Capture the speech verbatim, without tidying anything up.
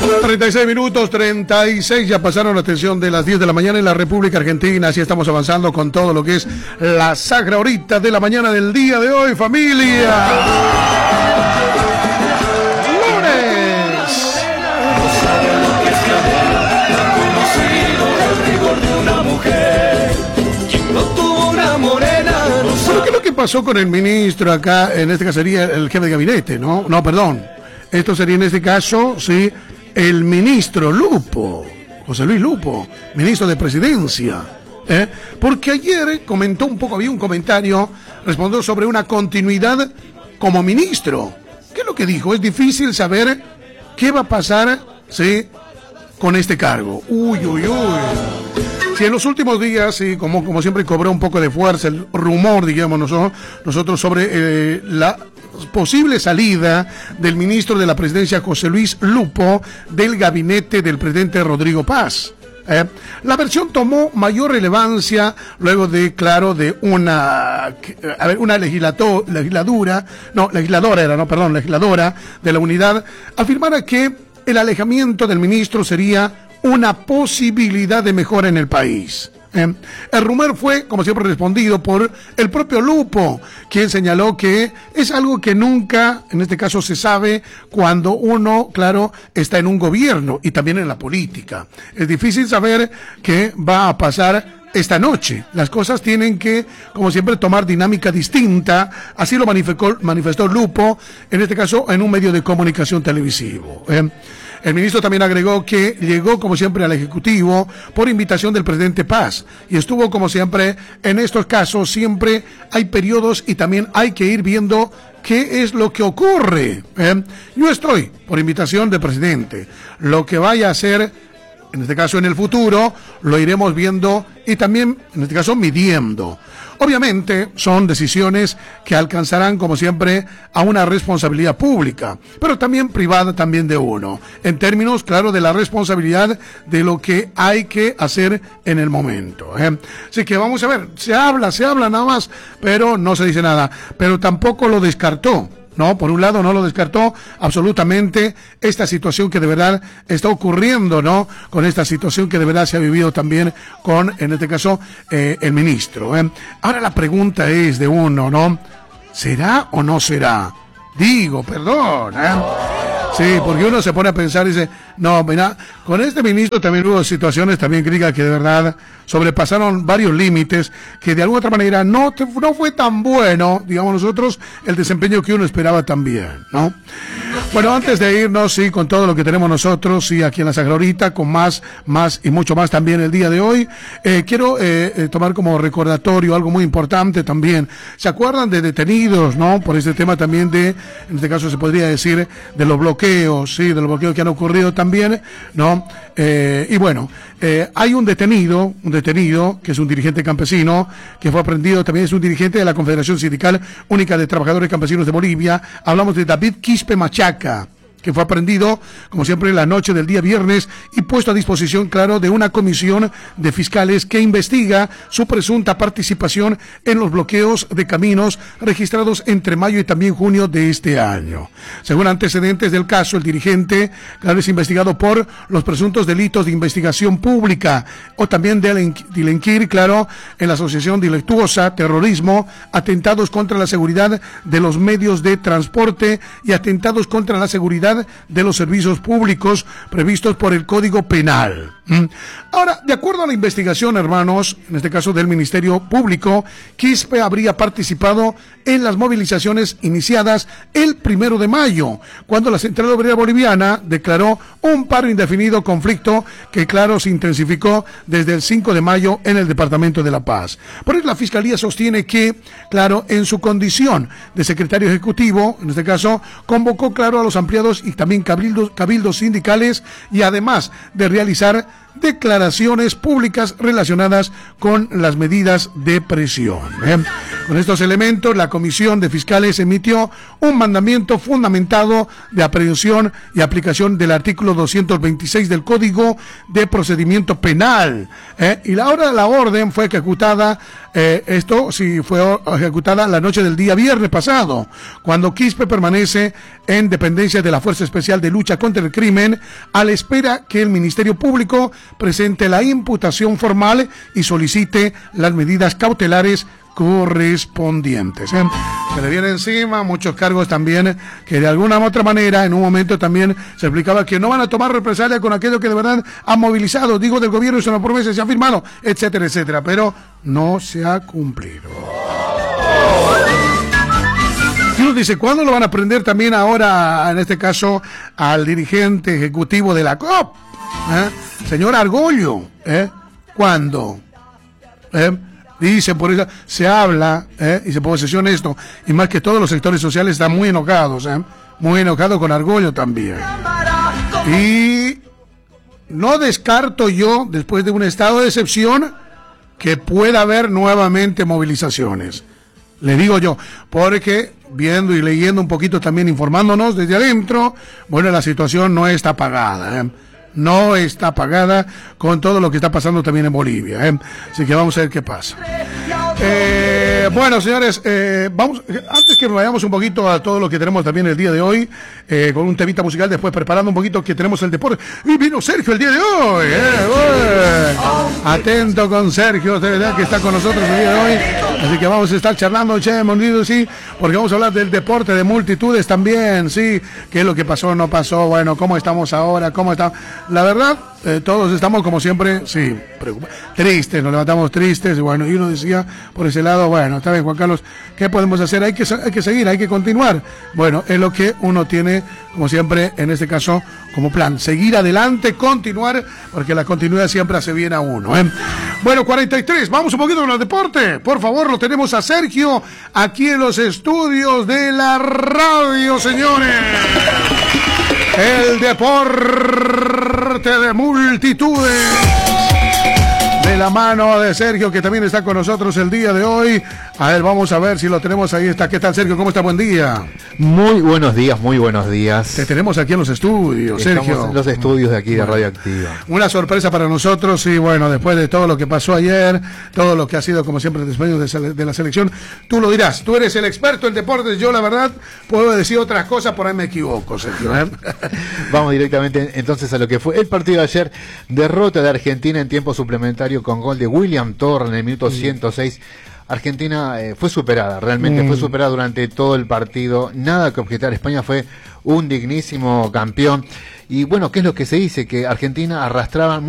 treinta y seis minutos, treinta y seis, ya pasaron la atención de las diez de la mañana en la República Argentina. Así estamos avanzando con todo lo que es la sagra horita de la mañana del día de hoy, familia. Lunes. Bueno, ¿qué es lo que pasó con el ministro acá? En este caso sería el jefe de gabinete, ¿no? No, perdón. Esto sería en este caso, sí, el ministro Lupo, José Luis Lupo, ministro de Presidencia, ¿eh? Porque ayer comentó un poco, había un comentario, respondió sobre una continuidad como ministro. ¿Qué es lo que dijo? Es difícil saber qué va a pasar, ¿sí?, con este cargo. Uy, uy, uy. Si en los últimos días, sí, como, como siempre cobró un poco de fuerza el rumor, digamos, nosotros, nosotros sobre eh, la posible salida del ministro de la Presidencia, José Luis Lupo, del gabinete del presidente Rodrigo Paz. Eh, la versión tomó mayor relevancia luego de, claro, de una, a ver, una legislato, legisladura, no, legisladora era, no, perdón, legisladora de la unidad, afirmara que el alejamiento del ministro sería una posibilidad de mejora en el país. Eh, el rumor fue, como siempre, respondido por el propio Lupo, quien señaló que es algo que nunca, en este caso, se sabe cuando uno, claro, está en un gobierno y también en la política. Es difícil saber qué va a pasar esta noche. Las cosas tienen que, como siempre, tomar dinámica distinta. Así lo manifestó, manifestó Lupo, en este caso, en un medio de comunicación televisivo. Eh, El ministro también agregó que llegó, como siempre, al Ejecutivo por invitación del presidente Paz y estuvo, como siempre, en estos casos siempre hay periodos y también hay que ir viendo qué es lo que ocurre. ¿eh? Yo estoy por invitación del presidente. Lo que vaya a hacer, en este caso en el futuro, lo iremos viendo y también, en este caso, midiendo. Obviamente son decisiones que alcanzarán, como siempre, a una responsabilidad pública, pero también privada también de uno, en términos, claro, de la responsabilidad de lo que hay que hacer en el momento. ¿eh? Así que vamos a ver, se habla, se habla nada más, pero no se dice nada, pero tampoco lo descartó. No, por un lado no lo descartó absolutamente esta situación que de verdad está ocurriendo, ¿no? Con esta situación que de verdad se ha vivido también con, en este caso, eh, el ministro. ¿eh? Ahora la pregunta es de uno, ¿no? ¿Será o no será? Digo, perdón, ¿eh? Sí, porque uno se pone a pensar y dice, no, mira, con este ministro también hubo situaciones también críticas que de verdad sobrepasaron varios límites, que de alguna otra manera no, te, no fue tan bueno, digamos nosotros, el desempeño que uno esperaba también, ¿no? Bueno, antes de irnos, sí, con todo lo que tenemos nosotros, sí, aquí en la Sagra Horita, con más, más y mucho más también el día de hoy, eh, quiero eh, eh, tomar como recordatorio algo muy importante también. ¿Se acuerdan de detenidos, no? Por este tema también de, en este caso se podría decir, de los bloqueos, sí, de los bloqueos que han ocurrido también, ¿no? Eh, y bueno, eh, hay un detenido, un detenido, que es un dirigente campesino, que fue aprendido, también es un dirigente de la Confederación Sindical Única de Trabajadores Campesinos de Bolivia. Hablamos de David Quispe Machaca, que fue aprendido, como siempre, en la noche del día viernes y puesto a disposición, claro, de una comisión de fiscales que investiga su presunta participación en los bloqueos de caminos registrados entre mayo y también junio de este año. Según antecedentes del caso, el dirigente, claro, es investigado por los presuntos delitos de investigación pública o también de delinquir, claro, en la asociación delictuosa, terrorismo, atentados contra la seguridad de los medios de transporte y atentados contra la seguridad de los servicios públicos previstos por el Código Penal. ¿Mm? Ahora, de acuerdo a la investigación, hermanos, en este caso del Ministerio Público, Quispe habría participado en las movilizaciones iniciadas el primero de mayo, cuando la Central Obrera Boliviana declaró un paro indefinido, conflicto que, claro, se intensificó desde el cinco de mayo en el Departamento de La Paz. Por eso la Fiscalía sostiene que, claro, en su condición de secretario ejecutivo, en este caso, convocó, claro, a los ampliados y también cabildos, cabildos sindicales, y además de realizar declaraciones públicas relacionadas con las medidas de presión. ¿eh? Con estos elementos, la Comisión de Fiscales emitió un mandamiento fundamentado de aprehensión y aplicación del artículo doscientos veintiséis del Código de Procedimiento Penal. ¿eh? Y la hora de la orden fue ejecutada, eh, esto sí fue ejecutada la noche del día viernes pasado, cuando Quispe permanece en dependencia de la Fuerza Especial de Lucha contra el Crimen, a la espera que el Ministerio Público presente la imputación formal y solicite las medidas cautelares correspondientes. ¿eh? Se le viene encima muchos cargos también que de alguna u otra manera en un momento también se explicaba que no van a tomar represalia con aquello que de verdad han movilizado, digo del gobierno, es una promesa, se ha firmado, etcétera, etcétera, pero no se ha cumplido. Y uno dice, ¿cuándo lo van a prender también ahora, en este caso, al dirigente ejecutivo de la C O P? ¿Eh? Señor Argollo, ¿eh? ¿Cuándo? ¿Eh? Dice, por eso se habla, ¿eh? y se posesiona esto, y más que todos los sectores sociales están muy enojados, ¿eh? muy enojados con Argollo también. Y no descarto yo, después de un estado de excepción, que pueda haber nuevamente movilizaciones. Le digo yo, porque viendo y leyendo un poquito también, informándonos desde adentro, bueno, la situación no está apagada, ¿eh? no está apagada con todo lo que está pasando también en Bolivia, ¿eh? así que vamos a ver qué pasa. Eh, bueno, señores, eh, vamos, antes que vayamos un poquito a todo lo que tenemos también el día de hoy, eh, con un temita musical, después preparando un poquito que tenemos el deporte. Y vino Sergio el día de hoy, eh, eh. atento con Sergio, de verdad que está con nosotros el día de hoy, así que vamos a estar charlando, che, Monido, sí, porque vamos a hablar del deporte de multitudes también, sí, qué es lo que pasó, no pasó, bueno, cómo estamos ahora, cómo estamos, la verdad, eh, todos estamos como siempre, sí, tristes, nos levantamos tristes, y bueno, y uno decía por ese lado, bueno, está bien, Juan Carlos, ¿qué podemos hacer? Hay que, hay que seguir, hay que continuar. Bueno, es lo que uno tiene, como siempre, en este caso, como plan, seguir adelante, continuar, porque la continuidad siempre hace bien a uno, ¿eh? Bueno, cuarenta y tres, vamos un poquito con el deporte, por favor, lo tenemos a Sergio, aquí en los estudios de la radio, señores. El deporte de multitudes, de la mano de Sergio, que también está con nosotros el día de hoy. A ver, vamos a ver si lo tenemos ahí. Está. ¿Qué tal, Sergio? ¿Cómo está? Buen día. Muy buenos días, muy buenos días. Te tenemos aquí en los estudios, Sergio. Estamos en los estudios de aquí de Radio Activa. Una sorpresa para nosotros, y bueno, después de todo lo que pasó ayer, todo lo que ha sido, como siempre, el desempeño de, de la selección, tú lo dirás, tú eres el experto en deportes, yo la verdad puedo decir otras cosas, por ahí me equivoco, Sergio, ¿eh? Vamos directamente entonces a lo que fue el partido de ayer, derrota de Argentina en tiempo suplementario con gol de William Torre en el minuto ciento seis. Argentina eh, fue superada, realmente mm. fue superada durante todo el partido, nada que objetar. España fue un dignísimo campeón. Y bueno, ¿qué es lo que se dice? Que Argentina arrastraba